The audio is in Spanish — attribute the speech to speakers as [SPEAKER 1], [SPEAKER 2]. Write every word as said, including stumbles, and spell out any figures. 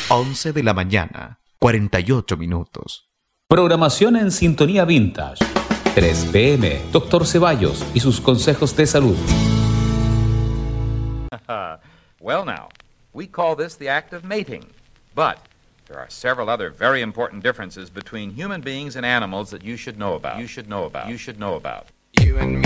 [SPEAKER 1] once de la mañana, cuarenta y ocho minutos.
[SPEAKER 2] Programación en sintonía vintage. tres pe eme, Doctor Ceballos y sus consejos de salud.
[SPEAKER 3] Well now, we call this the act of mating, but there are several other very important differences between human beings and animals that you should know about. You should know about. You should know about. You and me.